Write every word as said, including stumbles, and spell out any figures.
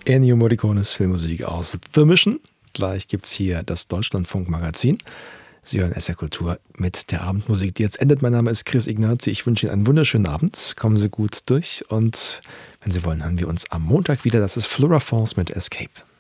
Ennio Morricones Filmmusik aus The Mission. Gleich gibt's hier das Deutschlandfunk-Magazin. Sie hören S R Kultur mit der Abendmusik, die jetzt endet. Mein Name ist Chris Ignazi. Ich wünsche Ihnen einen wunderschönen Abend. Kommen Sie gut durch und wenn Sie wollen, hören wir uns am Montag wieder. Das ist Flora Force mit Escape.